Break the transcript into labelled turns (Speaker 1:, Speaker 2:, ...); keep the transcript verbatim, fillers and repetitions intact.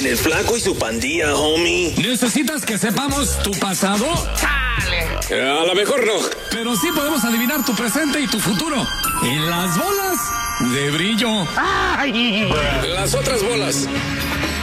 Speaker 1: en el Flaco y su pandilla, homie.
Speaker 2: ¿Necesitas que sepamos tu pasado?
Speaker 1: ¡Chale! A lo mejor no.
Speaker 2: Pero sí podemos adivinar tu presente y tu futuro. Y las bolas de brillo.
Speaker 1: ¡Ay! Las otras bolas.